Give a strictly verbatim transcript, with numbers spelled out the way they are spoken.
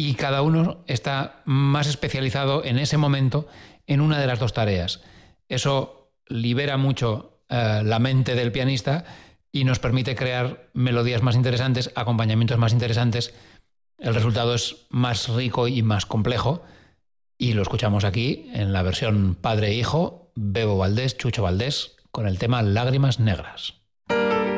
y cada uno está más especializado en ese momento en una de las dos tareas. Eso libera mucho eh, la mente del pianista y nos permite crear melodías más interesantes, acompañamientos más interesantes. El resultado es más rico y más complejo y lo escuchamos aquí en la versión padre e hijo, Bebo Valdés, Chucho Valdés, con el tema Lágrimas Negras.